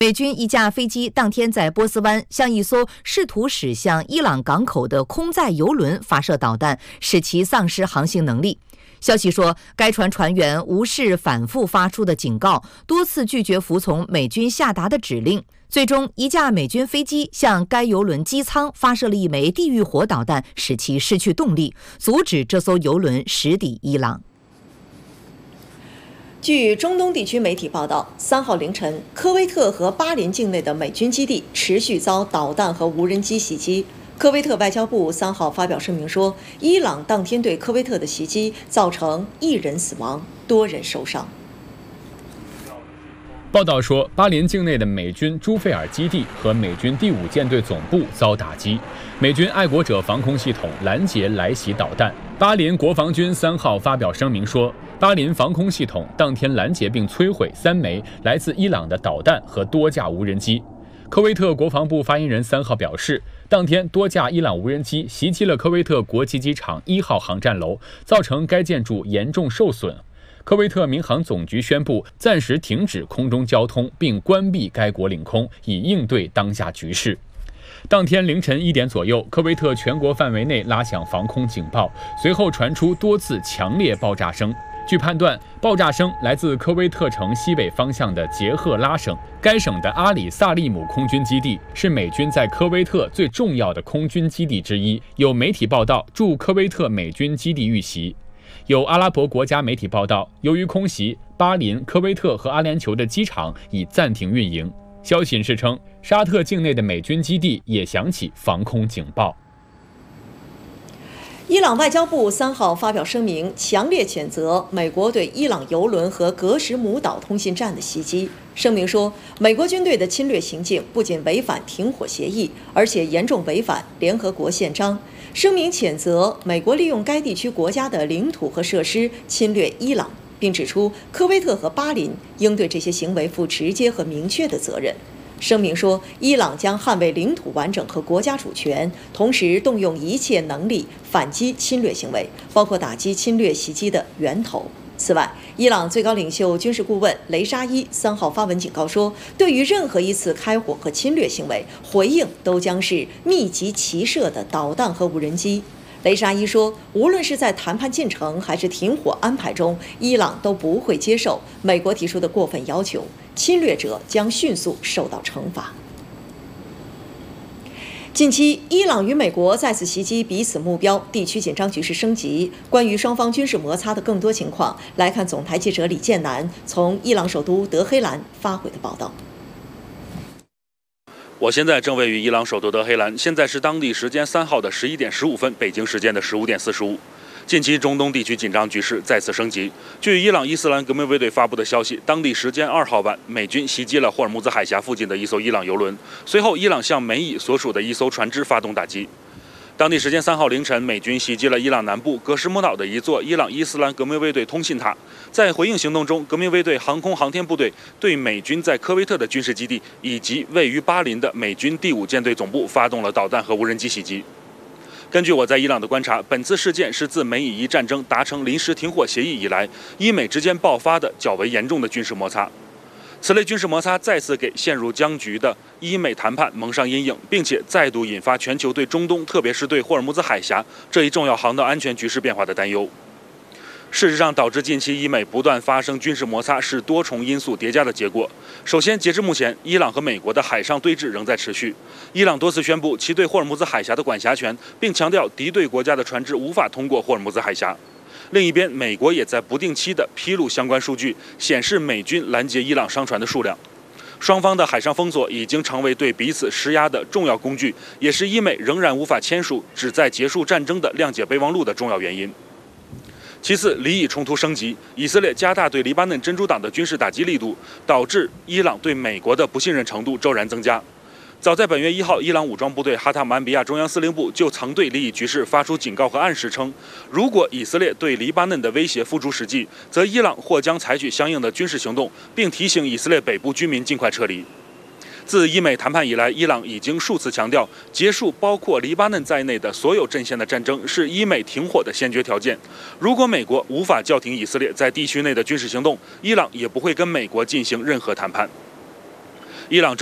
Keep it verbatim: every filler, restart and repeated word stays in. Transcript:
美军一架飞机当天在波斯湾向一艘试图驶向伊朗港口的空载油轮发射导弹，使其丧失航行能力。消息说，该船船员无视反复发出的警告，多次拒绝服从美军下达的指令。最终，一架美军飞机向该油轮机舱发射了一枚地狱火导弹，使其失去动力，阻止这艘油轮驶抵伊朗。 据中东地区媒体报道，三号凌晨，科威特和巴林境内的美军基地持续遭导弹和无人机袭击。科威特外交部三号发表声明说，伊朗当天对科威特的袭击造成一人死亡，多人受伤。 报道说，巴林境内的美军朱费尔基地和美军第五舰队总部遭打击，美军爱国者防空系统拦截来袭导弹。巴林国防军三号发表声明说，巴林防空系统当天拦截并摧毁三枚来自伊朗的导弹和多架无人机。科威特国防部发言人三号表示，当天多架伊朗无人机袭击了科威特国际机场一号航站楼，造成该建筑严重受损。科威特民航总局宣布暂时停止空中交通，并关闭该国领空，以应对当下局势。当天凌晨一点左右，科威特全国范围内拉响防空警报，随后传出多次强烈爆炸声。据判断，爆炸声来自科威特城西北方向的杰赫拉省。该省的阿里萨利姆空军基地是美军在科威特最重要的空军基地之一。有媒体报道，驻科威特美军基地遇袭。有阿拉伯国家媒体报道，由于空袭，巴林、科威特和阿联酋的机场已暂停运营。消息人士称，沙特境内的美军基地也响起防空警报。 伊朗外交部三号发表声明，强烈谴责美国对伊朗油轮和格什姆岛通信站的袭击。声明说，美国军队的侵略行径不仅违反停火协议，而且严重违反联合国宪章。声明谴责美国利用该地区国家的领土和设施侵略伊朗，并指出科威特和巴林应对这些行为负直接和明确的责任。声明说，伊朗将捍卫领土完整和国家主权，同时动用一切能力反击侵略行为，包括打击侵略袭击的源头。此外，伊朗最高领袖军事顾问雷沙伊三号发文警告说，对于任何一次开火和侵略行为，回应都将是密集齐射的导弹和无人机。雷沙伊说，无论是在谈判进程还是停火安排中，伊朗都不会接受美国提出的过分要求，侵略者将迅速受到惩罚。近期，伊朗与美国再次袭击彼此目标，地区紧张局势升级。关于双方军事摩擦的更多情况，来看总台记者李建南从伊朗首都德黑兰发回的报道。 我现在正位于伊朗首都德黑兰，现在是当地时间三号的十一点十五分，北京时间的十五点四十五。近期中东地区紧张局势再次升级。据伊朗伊斯兰革命卫队发布的消息，当地时间二号晚，美军袭击了霍尔木兹海峡附近的一艘伊朗油轮，随后伊朗向美以所属的一艘船只发动打击。当地时间三号凌晨，美军袭击了伊朗南部格什姆岛的一座伊朗伊斯兰革命卫队通信塔。在回应行动中，革命卫队航空航天部队对美军在科威特的军事基地以及位于巴林的美军第五舰队总部发动了导弹和无人机袭击。根据我在伊朗的观察，本次事件是自美以伊战争达成临时停火协议以来，伊美之间爆发的较为严重的军事摩擦。此类军事摩擦再次给陷入僵局的伊美谈判蒙上阴影，并且再度引发全球对中东，特别是对霍尔木兹海峡这一重要航道安全局势变化的担忧。事实上，导致近期伊美不断发生军事摩擦是多重因素叠加的结果。首先，截至目前，伊朗和美国的海上对峙仍在持续。伊朗多次宣布其对霍尔木兹海峡的管辖权，并强调敌对国家的船只无法通过霍尔木兹海峡。另一边，美国也在不定期地披露相关数据，显示美军拦截伊朗商船的数量。双方的海上封锁已经成为对彼此施压的重要工具，也是伊美仍然无法签署旨在结束战争的谅解备忘录的重要原因。其次，黎以冲突升级，以色列加大对黎巴嫩真主党的军事打击力度，导致伊朗对美国的不信任程度骤然增加。早在本月一号，伊朗武装部队哈塔姆安比亚中央司令部就曾对黎以局势发出警告和暗示，称如果以色列对黎巴嫩的威胁付诸实际，则伊朗或将采取相应的军事行动，并提醒以色列北部居民尽快撤离。自伊美谈判以来，伊朗已经数次强调，结束包括黎巴嫩在内的所有阵线的战争是伊美停火的先决条件。如果美国无法叫停以色列在地区内的军事行动，伊朗也不会跟美国进行任何谈判。 伊朗